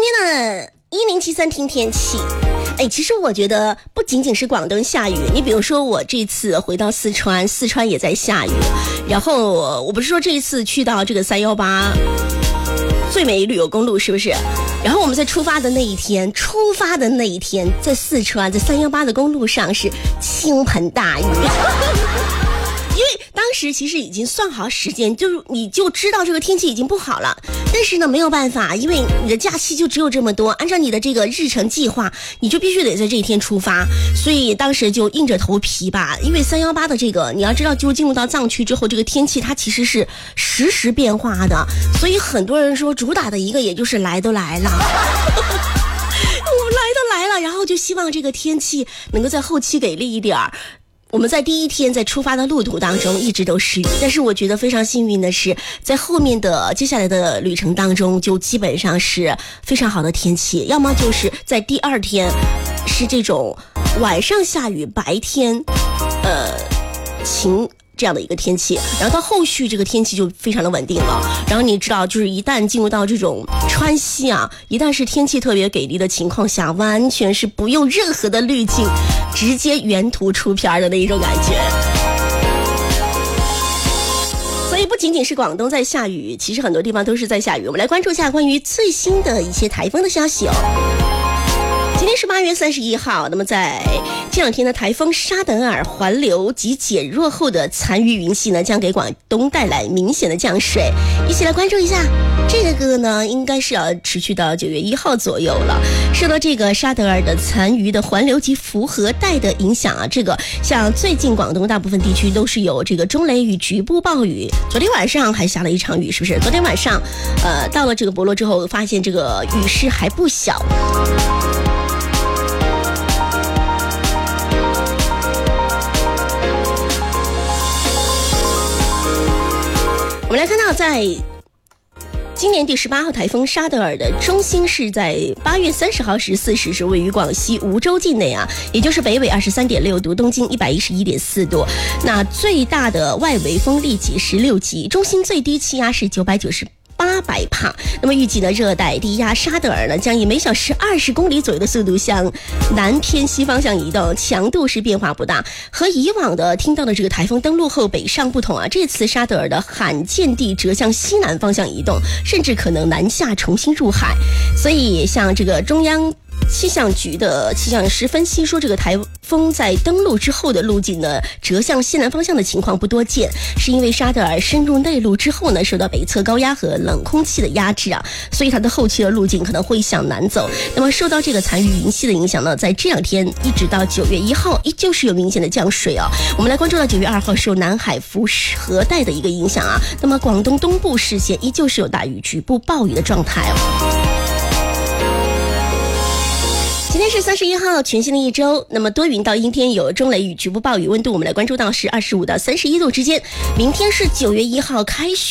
天的1073听天气。其实我觉得不仅仅是广东下雨，你比如说我这次回到四川也在下雨，然后我不是说这一次去到这个318最美旅游公路是不是？然后我们在出发的那一天，在四川在318的公路上是倾盆大雨。因为当时其实已经算好时间，就是你就知道这个天气已经不好了，但是呢没有办法，因为你的假期就只有这么多，按照你的这个日程计划，你就必须得在这一天出发，所以当时就硬着头皮吧。因为318的这个你要知道，就进入到藏区之后，这个天气它其实是实时变化的，所以很多人说主打的一个也就是来都来了。我来都来了，然后就希望这个天气能够在后期给力一点儿。我们在第一天在出发的路途当中一直都是雨，但是我觉得非常幸运的是，在后面的接下来的旅程当中就基本上是非常好的天气，要么就是在第二天是这种晚上下雨，白天晴这样的一个天气，然后到后续这个天气就非常的稳定了。然后你知道，就是一旦进入到这种川西啊，一旦是天气特别给力的情况下，完全是不用任何的滤镜，直接原图出片的那一种感觉。所以不仅仅是广东在下雨，其实很多地方都是在下雨。我们来关注一下关于最新的一些台风的消息哦。今天是8月31号，那么在这两天的台风沙德尔环流及减弱后的残余云系呢，将给广东带来明显的降水，一起来关注一下。这个呢应该是要持续到9月1号左右了。受到这个沙德尔的残余的环流及符合带的影响啊，这个像最近广东大部分地区都是有这个中雷雨、局部暴雨。昨天晚上还下了一场雨，是不是？昨天晚上到了这个博罗之后，发现这个雨势还不小。我们来看到，在今年第18号台风沙德尔的中心是在8月30号14时是位于广西梧州境内啊，也就是北纬23.6度，东经111.4度。那最大的外围风力级是6级，中心最低气压是998帕。那么预计呢，热带低压沙德尔呢将以每小时20公里左右的速度向南偏西方向移动，强度是变化不大。和以往的听到的这个台风登陆后北上不同啊，这次沙德尔的罕见地折向西南方向移动，甚至可能南下重新入海。所以像这个中央气象局的气象师分析说，这个台风在登陆之后的路径呢折向西南方向的情况不多见，是因为沙德尔深入内陆之后呢，受到北侧高压和冷空气的压制啊，所以它的后期的路径可能会向南走。那么受到这个残余云系的影响呢，在这两天一直到9月1号依旧是有明显的降水啊。我们来关注到9月2号受南海辐合带的一个影响啊，那么广东东部视线依旧是有大雨、局部暴雨的状态哦。今天是31号，全新的一周，那么多云到阴天，有中雷雨、局部暴雨，温度我们来关注到是25到31度之间。明天是9月1号开学。